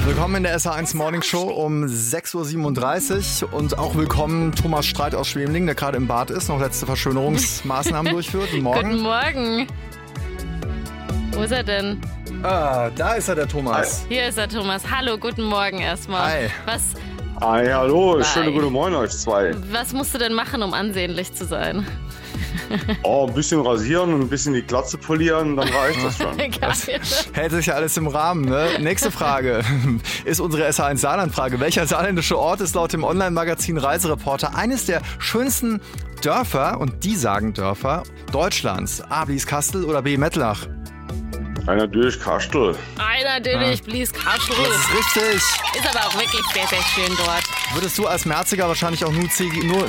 Willkommen in der SA1 Morning Show um 6.37 Uhr und auch willkommen Thomas Streit aus Schwemling, der gerade im Bad ist, noch letzte Verschönerungsmaßnahmen durchführt. Guten Morgen. Guten Morgen. Wo ist er denn? Ah, da ist er, der Thomas. Hier ist er, Thomas. Hallo, guten Morgen erstmal. Hi. Hi, hallo, Hi. schöne gute Morgen euch zwei. Was musst du denn machen, um ansehnlich zu sein? Oh, ein bisschen rasieren und ein bisschen die Glatze polieren, dann reicht das schon. Geil. Hält sich ja alles im Rahmen, ne? Nächste Frage ist unsere SA1 Saarland-Frage. Welcher saarländische Ort ist laut dem Online-Magazin Reisereporter eines der schönsten Dörfer, und die sagen Dörfer, Deutschlands? A. Blieskastel oder B. Mettlach? Natürlich Kastel. Natürlich, Blieskastel. Das ist richtig. Ist aber auch wirklich sehr, sehr schön dort. Würdest du als Merziger wahrscheinlich auch nur